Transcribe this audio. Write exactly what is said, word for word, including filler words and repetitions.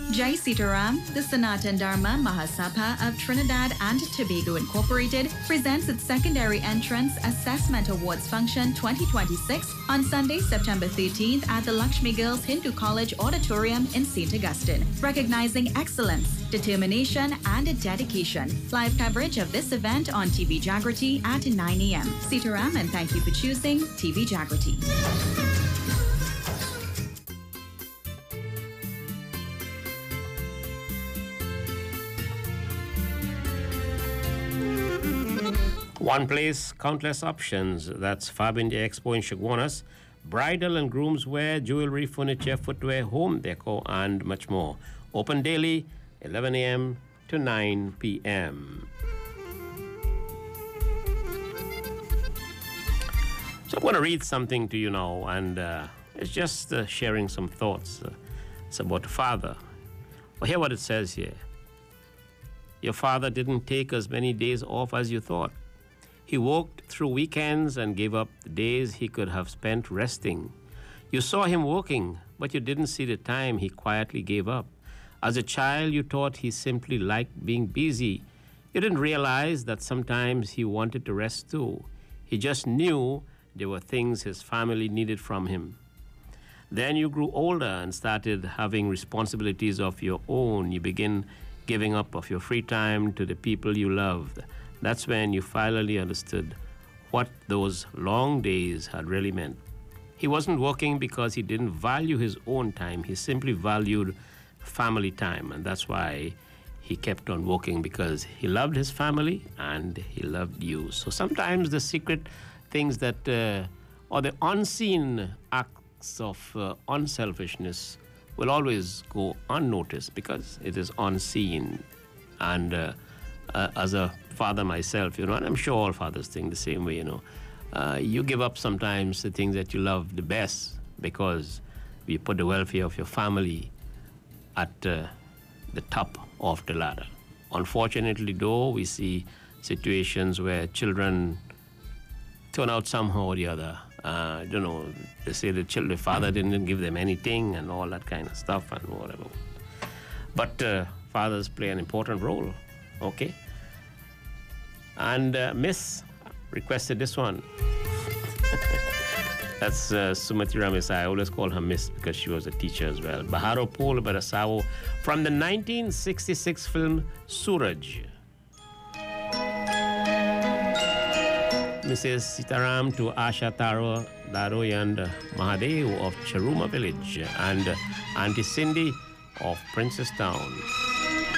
Jai Sitaram, the Sanatan Dharma Mahasabha of Trinidad and Tobago Incorporated, presents its secondary entrance assessment awards function twenty twenty-six on Sunday, September thirteenth at the Lakshmi Girls Hindu College Auditorium in Saint Augustine, recognizing excellence, determination, and dedication. Live coverage of this event on T V Jagriti at nine a m Sitaram, and thank you for choosing T V Jagriti. One place, countless options. That's Fab India Expo in Chaguanas. Bridal and groom's wear, jewelry, furniture, footwear, home decor, and much more. Open daily, eleven a m to nine p m So I'm going to read something to you now, and uh, it's just uh, sharing some thoughts. Uh, it's about the father. Well, hear what it says here. Your father didn't take as many days off as you thought. He worked through weekends and gave up the days he could have spent resting. You saw him working, but you didn't see the time he quietly gave up. As a child, you thought he simply liked being busy. You didn't realize that sometimes he wanted to rest too. He just knew there were things his family needed from him. Then you grew older and started having responsibilities of your own. You begin giving up of your free time to the people you loved. That's when you finally understood what those long days had really meant. He wasn't working because he didn't value his own time. He simply valued family time, and that's why he kept on working, because he loved his family and he loved you. So sometimes the secret things that, uh, or the unseen acts of uh, unselfishness will always go unnoticed because it is unseen. And uh, uh, as a father myself, you know, and I'm sure all fathers think the same way, you know, uh, you give up sometimes the things that you love the best because you put the welfare of your family at uh, the top of the ladder. Unfortunately, though, we see situations where children turn out somehow or the other. Uh, you know, they say the children, the father didn't give them anything and all that kind of stuff and whatever. But uh, fathers play an important role, okay? And uh, Miss requested this one. That's uh, Sumati Ramis. I always call her Miss because she was a teacher as well. Baharo Pol Barasawo from the nineteen sixty-six film Suraj. Missus Sitaram to Asha Taro Daroy and Mahadev of Charuma Village, and Auntie Cindy of Princess Town.